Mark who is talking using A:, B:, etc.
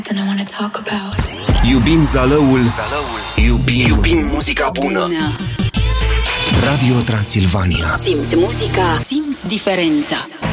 A: Then I want to talk about.
B: Iubim zalăul. Iubim muzica bună. Radio Transilvania.
C: Simți muzica, simți diferența.